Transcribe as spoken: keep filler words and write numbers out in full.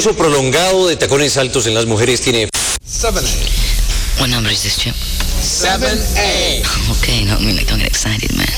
uso prolongado de tacones altos en las mujeres tiene... seven A. What number is this, Chip? seven A. Okay, no, I mean, like, don't get excited, man.